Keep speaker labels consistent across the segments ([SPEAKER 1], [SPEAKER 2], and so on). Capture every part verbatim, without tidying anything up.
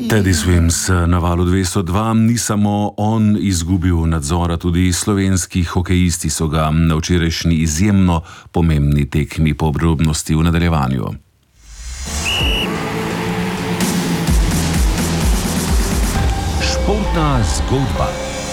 [SPEAKER 1] Teddy Swims na valu dvesto dva. Ni samo on izgubil nadzora, tudi slovenski hokejisti so ga na včerajšnji izjemno pomembni tekmi podrobnosti v nadaljevanju. Športna zgodba.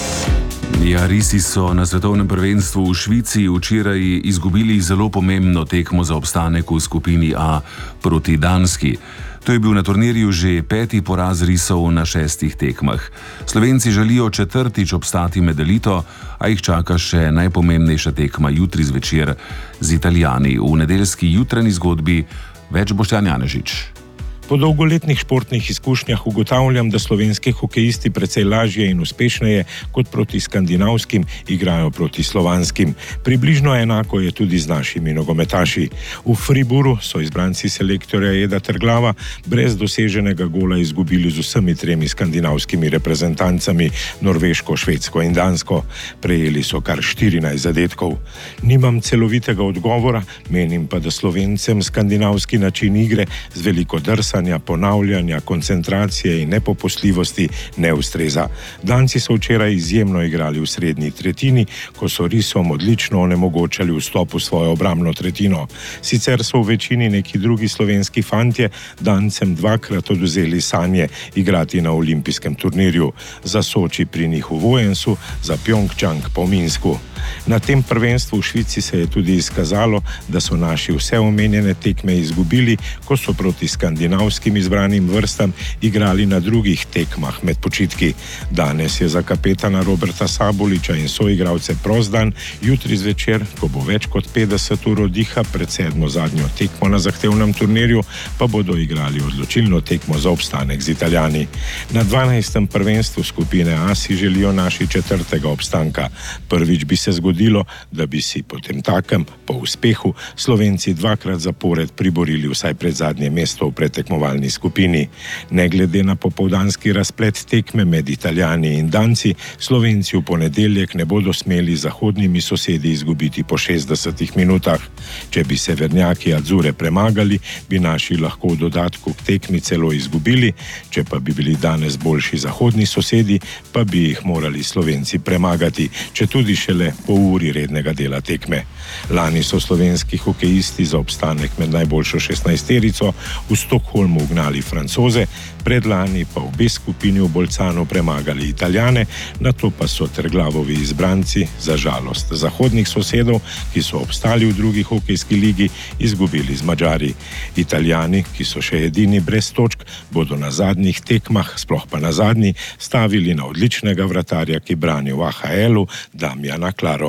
[SPEAKER 1] Ja, risi so na svetovnem prvenstvu v Švici včeraj izgubili zelo pomembno tekmo za obstanek v skupini A proti Danski. To je bil na turnirju že peti poraz risov na šestih tekmah. Slovenci želijo četrtič obstati med elito, a jih čaka še najpomembnejša tekma jutri zvečer z Italijani. V nedeljski jutranji zgodbi več Boštjan Janežič.
[SPEAKER 2] Po dolgoletnih športnih izkušnjah ugotavljam, da slovenski hokejisti precej lažje in uspešneje kot proti skandinavskim igrajo proti slovanskim. Približno enako je tudi z našimi nogometaši. V Friburu so izbranci selektorja Eda Terglava brez doseženega gola izgubili z vsemi tremi skandinavskimi reprezentancami, Norveško, Švedsko in Dansko. Prejeli so kar štirinajst zadetkov. Nimam celovitega odgovora, menim pa, da Slovencem skandinavski način igre z veliko drsa, ponavljanja, koncentracije in nepopustljivosti ne ustreza. Danci so včeraj izjemno igrali v srednji tretjini, ko so risom odlično onemogočali vstop v svojo obrambno tretjino. Sicer so v večini neki drugi slovenski fantje Dancem dvakrat odvzeli sanje igrati na olimpijskem turnirju. Za Soči pri njih v Vojensu, za Pjongčang po Minsku. Na tem prvenstvu v Švici se je tudi izkazalo, da so naši vse omenjene tekme izgubili, ko so proti skandinavskim izbranim vrstam igrali na drugih tekmah med počitki. Danes je za kapetana Roberta Saboliča in soigralce prost dan, jutri zvečer, ko bo več kot petdeset ur oddiha pred sedmo zadnjo tekmo na zahtevnem turnirju, pa bodo igrali odločilno tekmo za obstanek z Italijani. Na dvanajstem prvenstvu skupine A si želijo naši četrtega obstanka. Prvič bi se zgodilo, da bi si potem takem, po uspehu, Slovenci dvakrat zapored priborili vsaj pred zadnje mesto v pretekmovalni skupini. Ne glede na popoldanski razplet tekme med Italijani in Danci, Slovenci v ponedeljek ne bodo smeli zahodnimi sosedi izgubiti po šestdesetih minutah. Če bi severnjaki Adzure premagali, bi naši lahko v dodatku k tekmi celo izgubili, če pa bi bili danes boljši zahodni sosedi, pa bi jih morali Slovenci premagati, če tudi šele po uri rednega dela tekme. Lani so slovenski hokejisti za obstanek med najboljšo šestnajsterico v Stockholmu ugnali Francoze, predlani pa obe skupini v Bolcanu premagali Italijane, nato pa so Terglavovi izbranci za žalost zahodnih sosedov, ki so obstali v drugi hokejski ligi, izgubili z Madžari. Italijani, ki so še edini brez točk, bodo na zadnjih tekmah, sploh pa na zadnji, stavili na odličnega vratarja, ki brani v A H L-u, Damjana Klaro.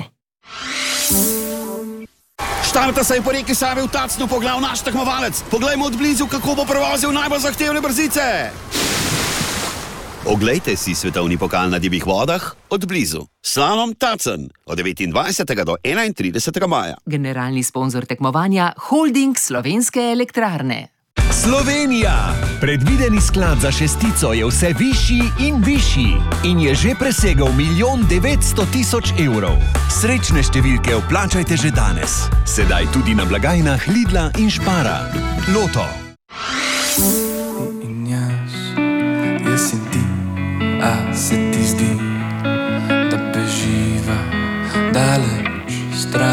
[SPEAKER 3] Štarta se je po reki Savi v Tacnu pogledal naš tekmovalec. Poglejmo od blizu, kako bo prevozil najbolj zahtevne brzice. Oglejte si svetovni pokal na divjih vodah od blizu. Slalom Tacen od devetindvajsetega do enaintridesetega maja.
[SPEAKER 4] Generalni sponzor tekmovanja Holding Slovenske elektrarne.
[SPEAKER 5] Slovenija! Predvideni sklad za šestico je vse višji in višji in je že presegel milijon devetsto tisoč evrov. Srečne številke vplačajte že danes. Sedaj tudi na blagajnah Lidla in Spara. Loto.